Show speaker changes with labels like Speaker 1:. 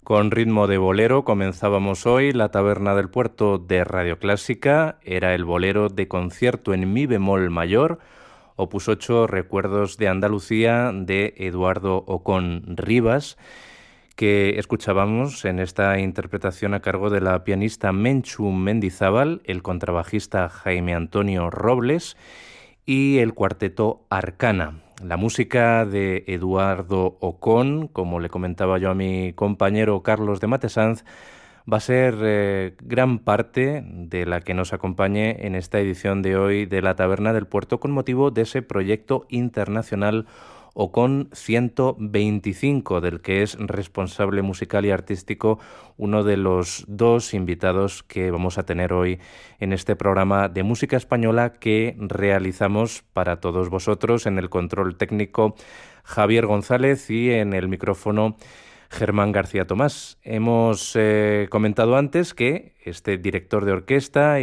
Speaker 1: Con ritmo de bolero comenzábamos hoy la Taberna del Puerto de Radio Clásica. Era el bolero de concierto en mi bemol mayor, opus 8, Recuerdos de Andalucía, de Eduardo Ocón Rivas, que escuchábamos en esta interpretación a cargo de la pianista Menchu Mendizábal, el contrabajista Jaime Antonio Robles y el cuarteto Arcana. La música de Eduardo Ocón, como le comentaba yo a mi compañero Carlos de Matesanz, va a ser gran parte de la que nos acompañe en esta edición de hoy de la Taberna del Puerto con motivo de ese proyecto internacional Ocón 125, del que es responsable musical y artístico uno de los dos invitados que vamos a tener hoy en este programa de música española que realizamos para todos vosotros. En el control técnico Javier González y en el micrófono Germán García Tomás. Hemos comentado antes que este director de orquesta